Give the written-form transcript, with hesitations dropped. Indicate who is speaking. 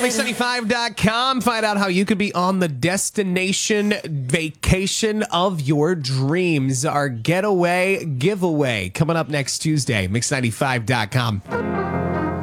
Speaker 1: Mix95.com. Find out how you could be on the destination vacation of your dreams. Our getaway giveaway coming up next Tuesday. Mix95.com.